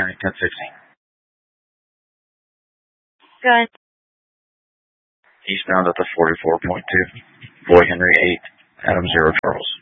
County 1060. Good. Eastbound at the 44.2. Boy Henry 8. Adam 0 Charles.